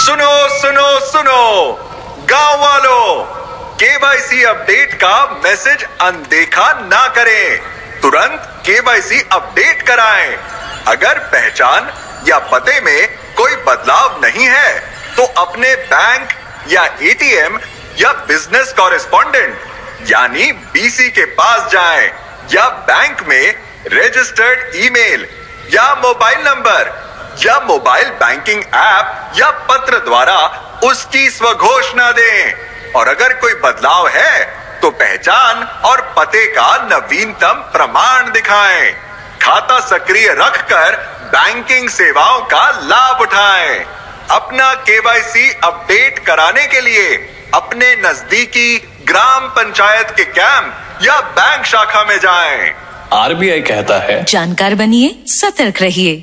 सुनो सुनो सुनो गांव वालों, केवाईसी अपडेट का मैसेज अनदेखा ना करें, तुरंत केवाईसी अपडेट कराएं। अगर पहचान या पते में कोई बदलाव नहीं है तो अपने बैंक या एटीएम या बिजनेस कॉरेस्पॉन्डेंट यानी बीसी के पास जाएं या बैंक में रजिस्टर्ड ईमेल या मोबाइल नंबर या मोबाइल बैंकिंग ऐप या पत्र द्वारा उसकी स्वघोषणा दें। और अगर कोई बदलाव है तो पहचान और पते का नवीनतम प्रमाण दिखाएं। खाता सक्रिय रखकर बैंकिंग सेवाओं का लाभ उठाएं। अपना केवाईसी अपडेट कराने के लिए अपने नजदीकी ग्राम पंचायत के कैंप या बैंक शाखा में जाएं। आरबीआई कहता है, जानकार बनिए, सतर्क रहिए।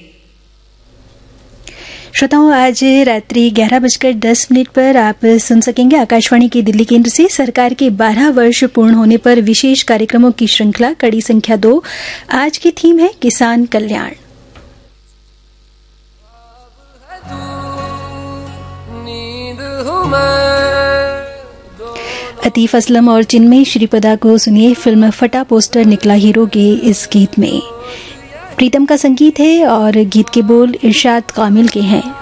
श्रोताओं, आज रात्रि 11:10 पर आप सुन सकेंगे आकाशवाणी के दिल्ली केंद्र से सरकार के 12 वर्ष पूर्ण होने पर विशेष कार्यक्रमों की श्रृंखला कड़ी संख्या 2। आज की थीम है किसान कल्याण। अतीफ असलम और चिन्मयी श्रीपदा को सुनिए फिल्म फटा पोस्टर निकला हीरो के इस गीत में। प्रीतम का संगीत है और गीत के बोल इरशाद कामिल के हैं।